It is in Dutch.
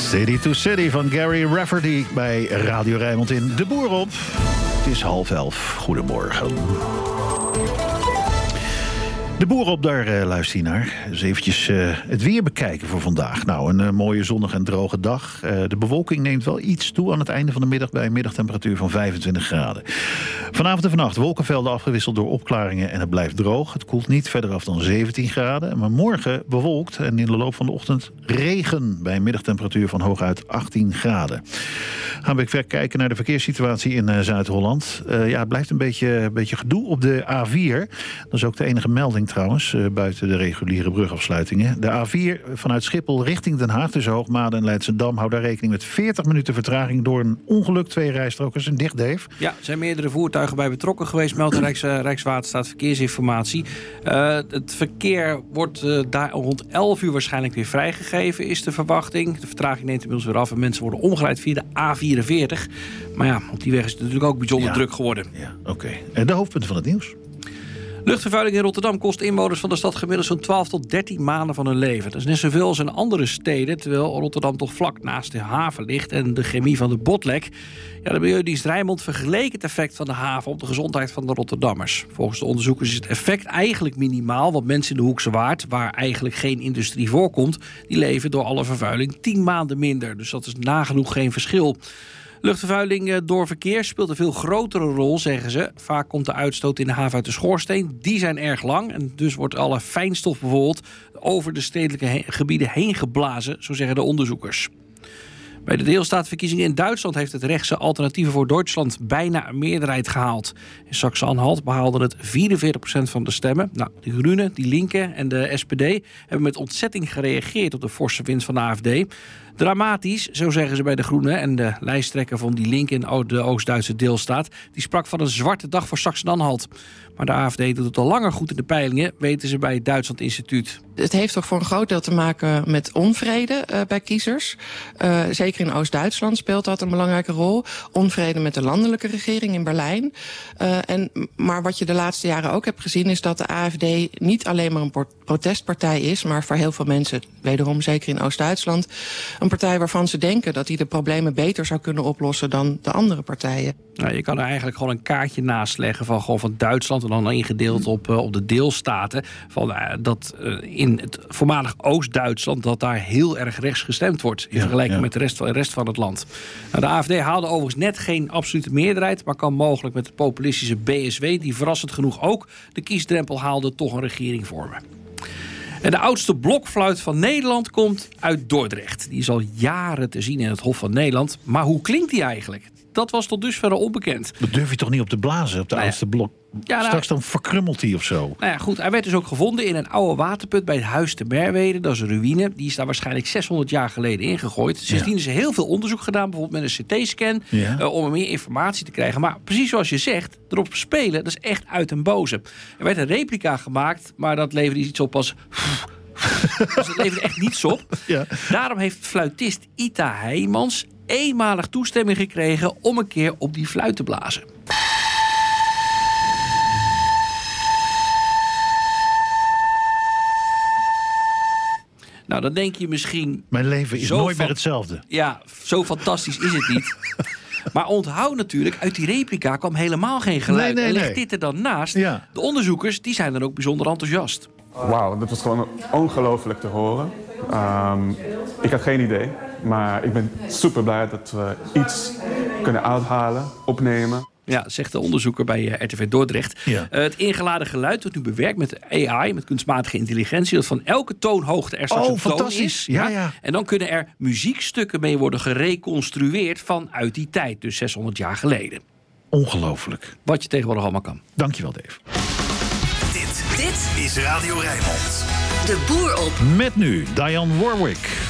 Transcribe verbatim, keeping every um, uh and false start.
City to City van Gary Rafferty bij Radio Rijnmond in De Boer op. Het is half elf. Goedemorgen. De Boer op, daar uh, luister je naar. Dus eventjes uh, het weer bekijken voor vandaag. Nou, een uh, mooie zonnige en droge dag. Uh, de bewolking neemt wel iets toe aan het einde van de middag... bij een middagtemperatuur van vijfentwintig graden. Vanavond en vannacht wolkenvelden afgewisseld door opklaringen... en het blijft droog. Het koelt niet verder af dan zeventien graden. Maar morgen bewolkt en in de loop van de ochtend regen... bij een middagtemperatuur van hooguit achttien graden. Gaan we even kijken naar de verkeerssituatie in uh, Zuid-Holland. Uh, ja, het blijft een beetje, een beetje gedoe op de A vier. Dat is ook de enige melding trouwens, uh, buiten de reguliere brugafsluitingen. De A vier vanuit Schiphol richting Den Haag tussen Hoogmade en Leidschendam... houdt daar rekening met veertig minuten vertraging door een ongeluk. Twee rijstroken zijn dicht, Dave. Ja, er zijn meerdere voertuigen bij betrokken geweest, meldt de Rijks, uh, Rijkswaterstaat Verkeersinformatie. Uh, het verkeer wordt uh, daar rond elf uur waarschijnlijk weer vrijgegeven, is de verwachting. De vertraging neemt inmiddels weer af en mensen worden omgeleid via de A vierenveertig. Maar ja, op die weg is het natuurlijk ook bijzonder ja. druk geworden. Ja, oké. Okay. En de hoofdpunten van het nieuws. Luchtvervuiling in Rotterdam kost inwoners van de stad gemiddeld zo'n twaalf tot dertien maanden van hun leven. Dat is net zoveel als in andere steden, terwijl Rotterdam toch vlak naast de haven ligt en de chemie van de Botlek. Ja, de Milieudienst Rijnmond vergeleek het effect van de haven op de gezondheid van de Rotterdammers. Volgens de onderzoekers is het effect eigenlijk minimaal, want mensen in de Hoekse Waard, waar eigenlijk geen industrie voorkomt, die leven door alle vervuiling tien maanden minder. Dus dat is nagenoeg geen verschil. Luchtvervuiling door verkeer speelt een veel grotere rol, zeggen ze. Vaak komt de uitstoot in de haven uit de schoorsteen. Die zijn erg lang en dus wordt alle fijnstof bijvoorbeeld over de stedelijke he- gebieden heen geblazen, zo zeggen de onderzoekers. Bij de deelstaatverkiezingen in Duitsland heeft het rechtse Alternatieven voor Duitsland bijna een meerderheid gehaald. In Saxe-Anhalt behaalden het vierenveertig procent van de stemmen. Nou, de Groenen, die Linken en de S P D hebben met ontzetting gereageerd op de forse winst van de A F D. Dramatisch, zo zeggen ze bij de Groenen. En de lijsttrekker van die Linken in de Oost-Duitse deelstaat, die sprak van een zwarte dag voor Saxe-Anhalt. Maar de A F D doet het al langer goed in de peilingen, weten ze bij het Duitsland Instituut. Het heeft toch voor een groot deel te maken met onvrede uh, bij kiezers. Uh, zeker in Oost-Duitsland speelt dat een belangrijke rol. Onvrede met de landelijke regering in Berlijn. Uh, en, maar wat je de laatste jaren ook hebt gezien, is dat de A F D niet alleen maar een protestpartij is, maar voor heel veel mensen, wederom zeker in Oost-Duitsland, een partij waarvan ze denken dat die de problemen beter zou kunnen oplossen dan de andere partijen. Nou, je kan er eigenlijk gewoon een kaartje naast leggen van, gewoon van Duitsland en dan ingedeeld op, uh, op de deelstaten. Van, uh, dat uh, in het voormalig Oost-Duitsland dat daar heel erg rechts gestemd wordt in ja, vergelijking ja. met de rest van, de rest van het land. Nou, de A F D haalde overigens net geen absolute meerderheid, maar kan mogelijk met de populistische B S W, die verrassend genoeg ook de kiesdrempel haalde, toch een regering vormen. En de oudste blokfluit van Nederland komt uit Dordrecht. Die is al jaren te zien in het Hof van Nederland. Maar hoe klinkt die eigenlijk? Dat was tot dusver onbekend. Dat durf je toch niet op te blazen, op de nou ja. oudste blok? Ja, nou, straks dan verkrummelt hij of zo. Nou ja, goed. Hij werd dus ook gevonden in een oude waterput bij het Huis te Merwede. Dat is een ruïne. Die is daar waarschijnlijk zeshonderd jaar geleden ingegooid. Sindsdien is er heel veel onderzoek gedaan, bijvoorbeeld met een C T-scan, ja. uh, om er meer informatie te krijgen. Maar precies zoals je zegt, erop spelen, dat is echt uit den boze. Er werd een replica gemaakt, maar dat leverde iets op als dus dat leverde echt niets op. Ja. Daarom heeft fluitist Ita Heijmans eenmalig toestemming gekregen om een keer op die fluit te blazen. Nou, dan denk je misschien... Mijn leven is nooit meer hetzelfde. Ja, zo fantastisch is het niet. Maar onthoud natuurlijk, uit die replica kwam helemaal geen geluid. Nee, nee, en ligt nee. dit er dan naast? Ja. De onderzoekers die zijn dan ook bijzonder enthousiast. Wauw, dat was gewoon ongelooflijk te horen. Um, ik had geen idee, maar ik ben super blij dat we iets kunnen uithalen, opnemen. Ja, zegt de onderzoeker bij R T V Dordrecht. Ja. Uh, het ingeladen geluid wordt nu bewerkt met A I, met kunstmatige intelligentie, dat van elke toonhoogte er straks oh, een toon is. Ja, ja. En dan kunnen er muziekstukken mee worden gereconstrueerd vanuit die tijd, dus zeshonderd jaar geleden. Ongelooflijk. Wat je tegenwoordig allemaal kan. Dankjewel, Dave. Dit, dit is Radio Rijnmond. De Boer op. Met nu Dionne Warwick.